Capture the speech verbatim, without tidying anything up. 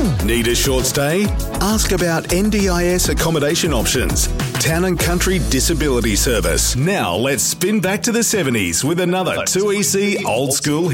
Need a short stay? Ask about N D I S accommodation options. Town and Country Disability Service. Now let's spin back to the seventies with another two E C old school